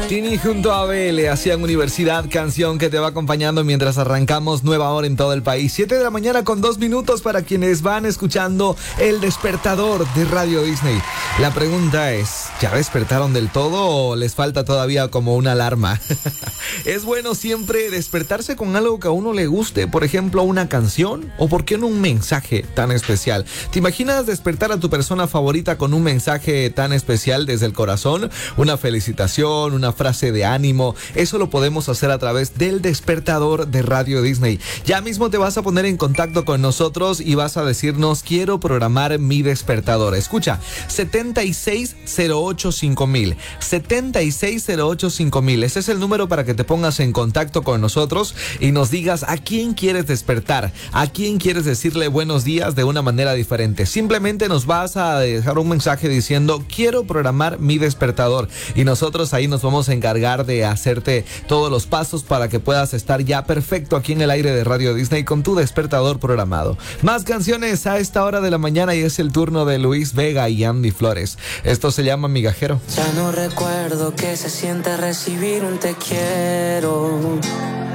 Tini junto a Bele hacían Universidad, canción que te va acompañando mientras arrancamos nueva hora en todo el país. 7 de la mañana con 2 minutos para quienes van escuchando El Despertador de Radio Disney. La pregunta es, ¿ya despertaron del todo o les falta todavía como una alarma? Es bueno siempre despertarse con algo que a uno le guste, por ejemplo, una canción o por qué no un mensaje tan especial. ¿Te imaginas despertar a tu persona favorita con un mensaje tan especial desde el corazón? Una felicitación, una frase de ánimo. Eso lo podemos hacer a través del Despertador de Radio Disney. Ya mismo te vas a poner en contacto con nosotros y vas a decirnos: quiero programar mi despertador. Escucha, 76085000. 76085000. Ese es el número para que te pongas en contacto con nosotros y nos digas a quién quieres despertar, a quién quieres decirle buenos días de una manera diferente. Simplemente nos vas a dejar un mensaje diciendo: quiero programar mi despertador, y nosotros ahí nos vamos a encargar de hacerte todos los pasos para que puedas estar ya perfecto aquí en el aire de Radio Disney con tu despertador programado. Más canciones a esta hora de la mañana y es el turno de Luis Vega y Andy Flores. Esto se llama Migajero. Ya no recuerdo qué se siente recibir un te quiero.